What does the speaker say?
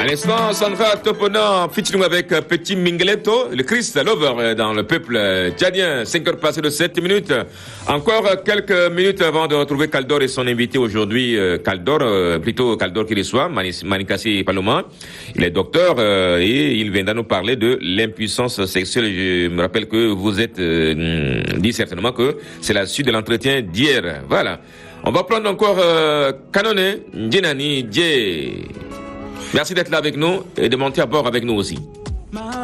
À l'instant, Sandra Topona, featuring avec Petit Mingleto, le Christ Lover dans le peuple tchadien. 5 heures passées de 7 minutes. Encore quelques minutes avant de retrouver Kaldor et son invité aujourd'hui. Kaldor qui reçoit, Manikassi Paloma. Il est docteur et il viendra nous parler de l'impuissance sexuelle. Je me rappelle que vous êtes dit certainement que c'est la suite de l'entretien d'hier. Voilà. On va prendre encore Kanone, Djenani, Dje. Merci d'être là avec nous et de monter à bord avec nous aussi.